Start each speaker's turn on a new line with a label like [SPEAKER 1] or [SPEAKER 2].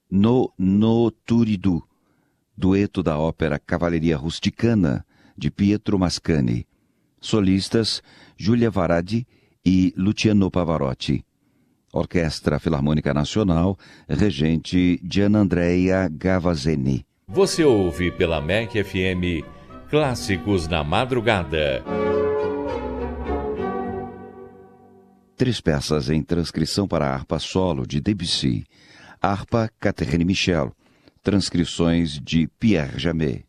[SPEAKER 1] No Turidu, dueto da ópera Cavalleria Rusticana, de Pietro Mascagni. Solistas, Giulia Varadi e Luciano Pavarotti. Orquestra Filarmônica Nacional, regente Gianandrea Gavazzeni.
[SPEAKER 2] Você ouve pela MEC FM Clássicos na Madrugada.
[SPEAKER 1] 3 peças em transcrição para harpa solo de Debussy. Harpa Catherine Michel. Transcrições de Pierre Jamet.